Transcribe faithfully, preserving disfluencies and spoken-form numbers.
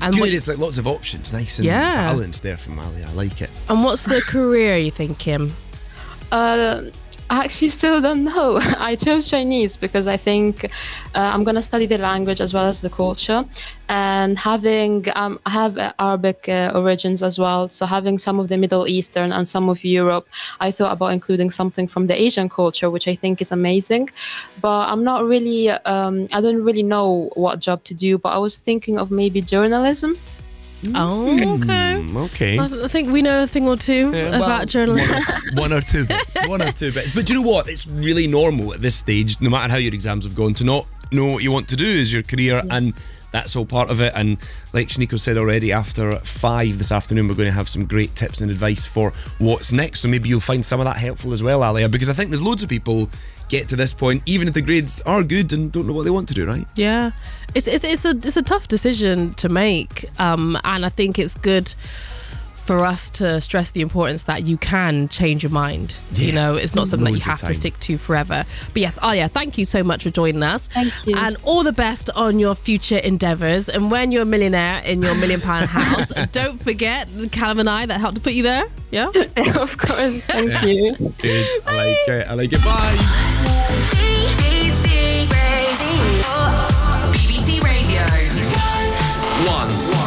and good. what- It's like lots of options. Nice and Yeah. balanced there from Ali. I like it. And what's the career you thinking? Uh, I actually still don't know. I chose Chinese because I think uh, I'm going to study the language as well as the culture. And having, um, I have uh, Arabic uh, origins as well. So having some of the Middle Eastern and some of Europe, I thought about including something from the Asian culture, which I think is amazing. But I'm not really, um, I don't really know what job to do, but I was thinking of maybe journalism. Oh, okay. Mm, okay. I, th- I think we know a thing or two Yeah, about well, journalism. One, one or two bits. One or two bits. But do you know what? It's really normal at this stage, no matter how your exams have gone, to not know what you want to do as your career, and that's all part of it. And like Shaniko said already, after five this afternoon, we're going to have some great tips and advice for what's next. So maybe you'll find some of that helpful as well, Alia, because I think there's loads of people get to this point, even if the grades are good, and don't know what they want to do, right? Yeah, it's it's it's a it's a tough decision to make, um, and I think it's good for us to stress the importance that you can change your mind. Yeah. You know, it's not something that you Loads of have to time. stick to forever. But yes, Alia, thank you so much for joining us. Thank you. And all the best on your future endeavours. And when you're a millionaire in your million pound house, don't forget Callum and I that helped to put you there. Yeah. Of course. Thank you. Good. I like it. I like it. Bye. B B C Radio. One.